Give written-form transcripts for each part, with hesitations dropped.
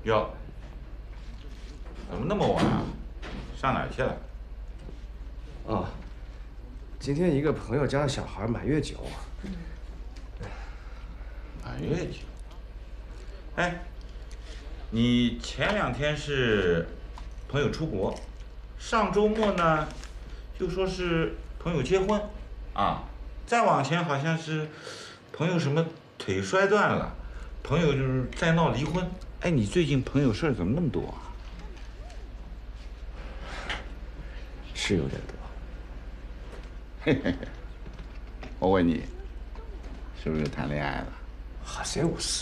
哟，怎么那么晚啊？上哪儿去了？ 啊，今天一个朋友家的小孩满月酒。 满月酒。哎，你前2天是朋友出国，上周末呢又说是朋友结婚，啊，再往前好像是朋友什么腿摔断了，朋友就是在闹离婚。哎，你最近朋友事儿怎么那么多啊？ 是有点多。 嘿嘿嘿，我问你，是不是谈恋爱了？ 哈谁无事？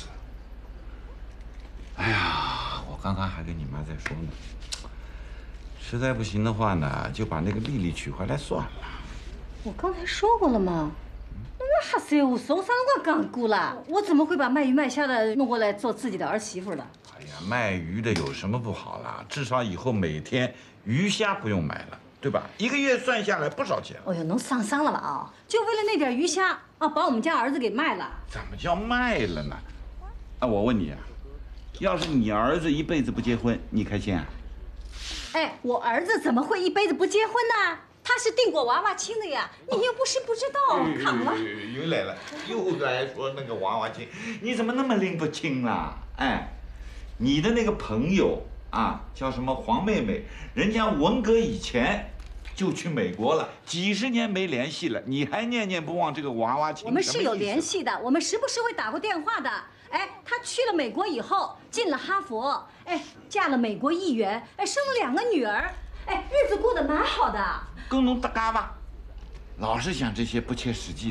哎呀，我刚刚还跟你妈在说呢，实在不行的话呢，就把那个丽丽娶回来算了。 我刚才说过了吗？那哈谁无事？我啥辰光讲过了？我怎么会把卖鱼卖虾的弄过来做自己的儿媳妇了？ 哎呀，卖鱼的有什么不好啦？至少以后每天鱼虾不用买了，对吧？1个月算下来不少钱。 哎呦，能上了吧啊？就为了那点鱼虾啊，把我们家儿子给卖了。 怎么叫卖了呢？啊，我问你啊，要是你儿子一辈子不结婚，你开心啊？ 哎，我儿子怎么会一辈子不结婚呢？他是订过娃娃亲的呀，你又不是不知道。看吧， 又来了，又来说那个娃娃亲，你怎么那么拎不清啦？哎，你的那个朋友啊，叫什么黄妹妹，人家文革以前就去美国了，几10年没联系了，你还念念不忘这个娃娃亲？ 我们是有联系的，我们时不时会打过电话的。哎，她去了美国以后，进了哈佛，哎，嫁了美国议员，哎，生了2个女儿，哎，日子过得蛮好的。 跟侬搭嘎吧，老是想这些不切实际的。